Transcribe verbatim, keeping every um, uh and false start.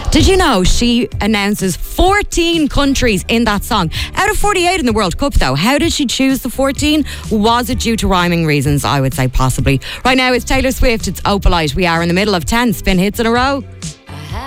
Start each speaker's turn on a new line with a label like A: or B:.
A: Did you know she announces fourteen countries in that song? Out of forty-eight in the World Cup, though. How did she choose the fourteen? Was it due to rhyming reasons? I would say possibly. Right now, it's Taylor Swift. It's Opalite. We are in the middle of ten spin hits in a row.